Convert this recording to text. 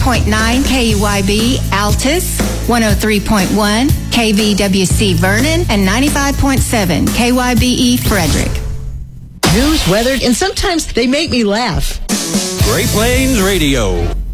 101.9 KUYB Altus, 103.1 KVWC Vernon, and 95.7 KYBE Frederick. News, weather, and sometimes they make me laugh. Great Plains Radio.